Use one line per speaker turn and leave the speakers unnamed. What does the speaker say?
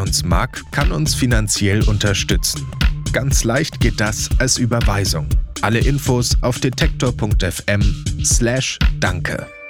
uns mag, kann uns finanziell unterstützen. Ganz leicht geht das als Überweisung. Alle Infos auf detektor.fm/danke.